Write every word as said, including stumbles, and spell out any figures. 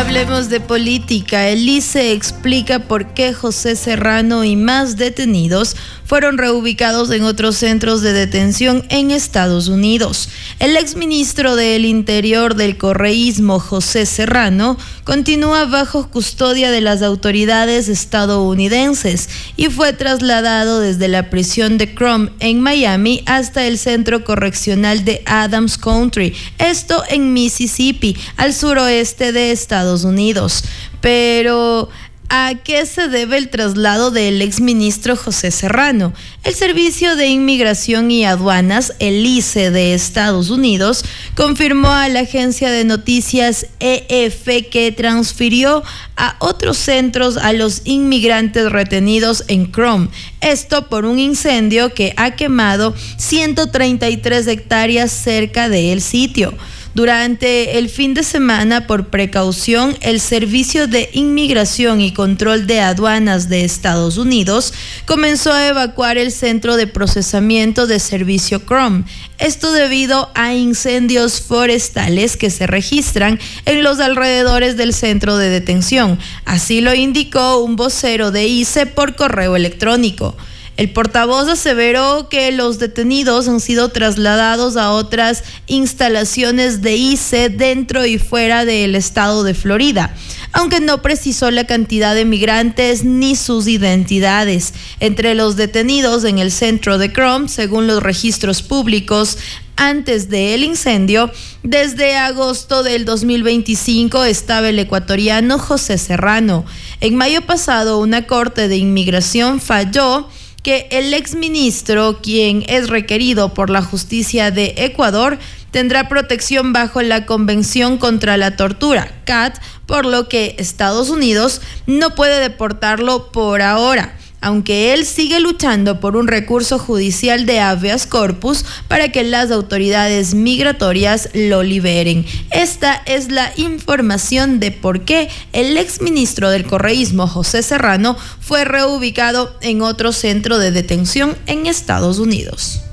Hablemos de política. El I C E explica por qué José Serrano y más detenidos fueron reubicados en otros centros de detención en Estados Unidos. El exministro del Interior del correísmo, José Serrano, continúa bajo custodia de las autoridades estadounidenses y fue trasladado desde la prisión de Crum en Miami hasta el centro correccional de Adams Country, esto en Mississippi, al suroeste de Estados Unidos. Pero ¿a qué se debe el traslado del exministro José Serrano? El Servicio de Inmigración y Aduanas, el I C E de Estados Unidos, confirmó a la agencia de noticias E F que transfirió a otros centros a los inmigrantes retenidos en Crum. Esto por un incendio que ha quemado ciento treinta y tres hectáreas cerca del sitio. Durante el fin de semana, por precaución, el Servicio de Inmigración y Control de Aduanas de Estados Unidos comenzó a evacuar el centro de procesamiento de servicio Crum. Esto debido a incendios forestales que se registran en los alrededores del centro de detención. Así lo indicó un vocero de I C E por correo electrónico. El portavoz aseveró que los detenidos han sido trasladados a otras instalaciones de I C E dentro y fuera del estado de Florida, aunque no precisó la cantidad de migrantes ni sus identidades. Entre los detenidos en el centro de Crum, según los registros públicos, antes del incendio, desde agosto del dos mil veinticinco estaba el ecuatoriano José Serrano. En mayo pasado, una corte de inmigración falló que el exministro, quien es requerido por la justicia de Ecuador, tendrá protección bajo la Convención contra la Tortura, C A T, por lo que Estados Unidos no puede deportarlo por ahora, aunque él sigue luchando por un recurso judicial de habeas corpus para que las autoridades migratorias lo liberen. Esta es la información de por qué el exministro del correísmo, José Serrano, fue reubicado en otro centro de detención en Estados Unidos.